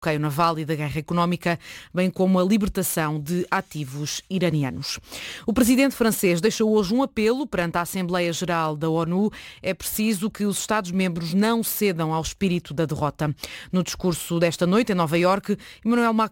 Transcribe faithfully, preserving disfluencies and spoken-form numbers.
bloqueio naval e da guerra económica, bem como a libertação de ativos iranianos. O presidente francês deixou hoje um apelo perante a Assembleia Geral da ONU. É preciso que os Estados-membros não cedam ao espírito da derrota. No discurso desta noite em Nova Iorque, Emmanuel Macron